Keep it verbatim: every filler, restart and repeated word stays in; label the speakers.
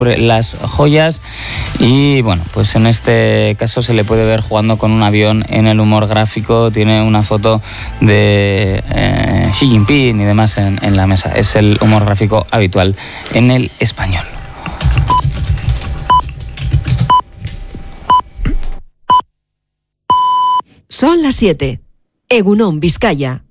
Speaker 1: sobre las joyas y bueno, pues en este caso se le puede ver jugando con un avión en el humor gráfico. Tiene una foto de eh, Xi Jinping y demás en, en la mesa. Es el humor gráfico habitual en El Español.
Speaker 2: Son las siete. Egunon, Vizcaya.